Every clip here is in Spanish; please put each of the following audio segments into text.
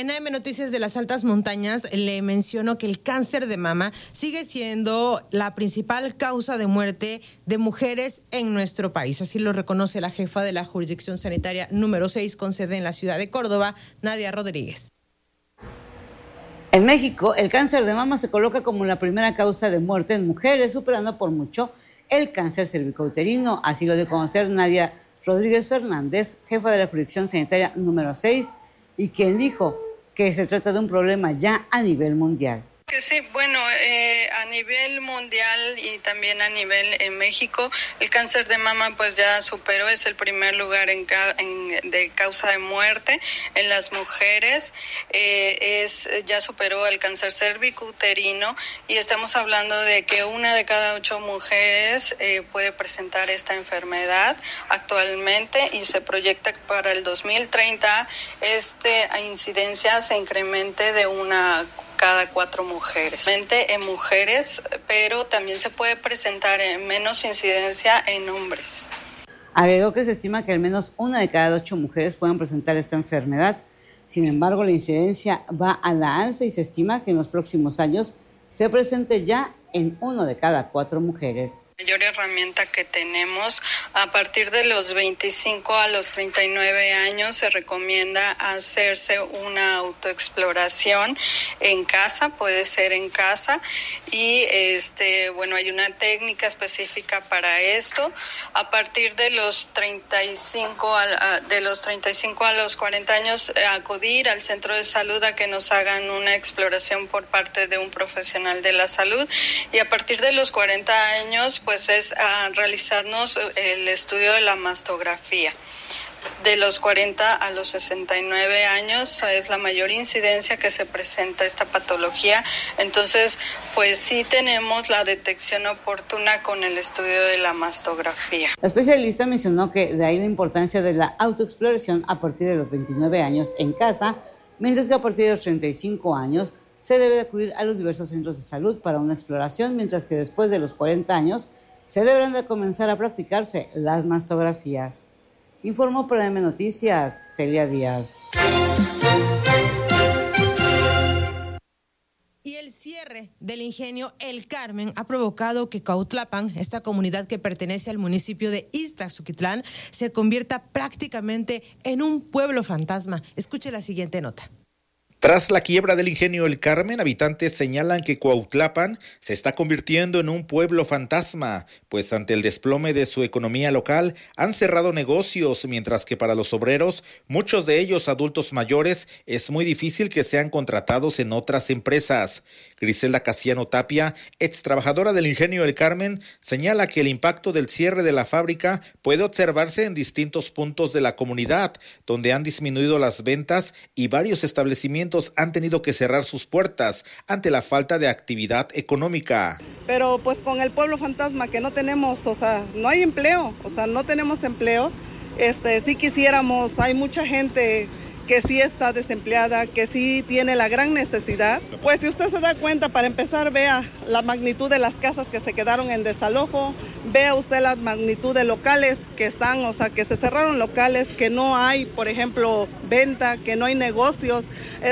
En AM Noticias de las Altas Montañas le menciono que el cáncer de mama sigue siendo la principal causa de muerte de mujeres en nuestro país. Así lo reconoce la jefa de la Jurisdicción Sanitaria número 6 con sede en la ciudad de Córdoba, Nadia Rodríguez. En México, el cáncer de mama se coloca como la primera causa de muerte en mujeres, superando por mucho el cáncer cervicouterino. Así lo dio a conocer Nadia Rodríguez Fernández, jefa de la Jurisdicción Sanitaria número 6, y quien dijo que se trata de un problema ya a nivel mundial. Sí, bueno, a nivel mundial y también a nivel en México, el cáncer de mama pues ya superó, es el primer lugar de causa de muerte en las mujeres, ya superó el cáncer cervicouterino y estamos hablando de que 1 de cada 8 mujeres puede presentar esta enfermedad actualmente y se proyecta que para el 2030 esta incidencia se incremente de 1 cada 4 mujeres. En mujeres, pero también se puede presentar en menos incidencia en hombres. Agregó que se estima que al menos 1 de cada 8 mujeres pueden presentar esta enfermedad. Sin embargo, la incidencia va a la alza y se estima que en los próximos años se presente ya en 1 de cada 4 mujeres. La mayor herramienta que tenemos, a partir de los 25 a los 39 años se recomienda hacerse una autoexploración en casa, puede ser en casa, y hay una técnica específica para esto. A partir de los 35 a los 40 años, acudir al centro de salud a que nos hagan una exploración por parte de un profesional de la salud, y a partir de los 40 años pues es a realizarnos el estudio de la mastografía. De los 40 a los 69 años es la mayor incidencia que se presenta esta patología, entonces pues sí tenemos la detección oportuna con el estudio de la mastografía. La especialista mencionó que de ahí la importancia de la autoexploración a partir de los 29 años en casa, mientras que a partir de los 35 años se debe de acudir a los diversos centros de salud para una exploración, mientras que después de los 40 años se deberán de comenzar a practicarse las mastografías. Informó para AM Noticias, Celia Díaz. Y el cierre del ingenio El Carmen ha provocado que Cuautlapan, esta comunidad que pertenece al municipio de Ixtaxuquitlán, se convierta prácticamente en un pueblo fantasma. Escuche la siguiente nota. Tras la quiebra del ingenio El Carmen, habitantes señalan que Cuautlapan se está convirtiendo en un pueblo fantasma, pues ante el desplome de su economía local han cerrado negocios, mientras que para los obreros, muchos de ellos adultos mayores, es muy difícil que sean contratados en otras empresas. Griselda Casiano Tapia, ex trabajadora del ingenio El Carmen, señala que el impacto del cierre de la fábrica puede observarse en distintos puntos de la comunidad, donde han disminuido las ventas y varios establecimientos han tenido que cerrar sus puertas ante la falta de actividad económica. Pero pues con el pueblo fantasma que no tenemos, no hay empleo, no tenemos empleo. Sí quisiéramos, hay mucha gente que sí está desempleada, que sí tiene la gran necesidad. Pues si usted se da cuenta, para empezar, vea la magnitud de las casas que se quedaron en desalojo, vea usted la magnitud de locales que están, que se cerraron locales, que no hay, por ejemplo, venta, que no hay negocios.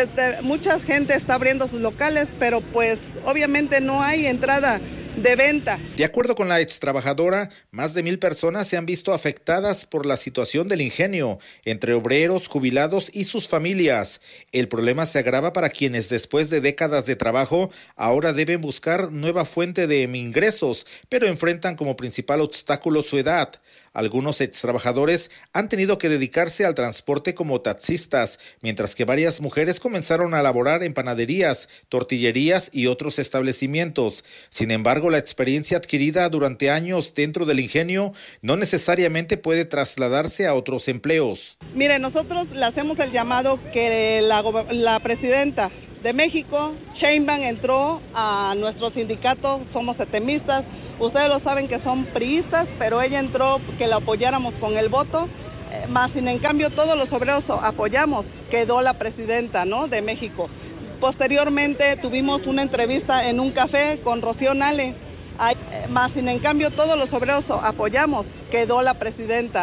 Mucha gente está abriendo sus locales, pero pues obviamente no hay entrada de venta. De acuerdo con la ex trabajadora, más de 1,000 personas se han visto afectadas por la situación del ingenio, entre obreros, jubilados y sus familias. El problema se agrava para quienes después de décadas de trabajo ahora deben buscar nueva fuente de ingresos, pero enfrentan como principal obstáculo su edad. Algunos ex trabajadores han tenido que dedicarse al transporte como taxistas, mientras que varias mujeres comenzaron a laborar en panaderías, tortillerías y otros establecimientos. Sin embargo, la experiencia adquirida durante años dentro del ingenio no necesariamente puede trasladarse a otros empleos. Mire, nosotros le hacemos el llamado que la presidenta de México, Sheinbaum, entró a nuestro sindicato, somos setemistas, ustedes lo saben que son priistas, pero ella entró que la apoyáramos con el voto, más sin en cambio todos los obreros apoyamos, quedó la presidenta, de México. Posteriormente tuvimos una entrevista en un café con Rocío Nale, más sin en cambio todos los obreros apoyamos, quedó la presidenta.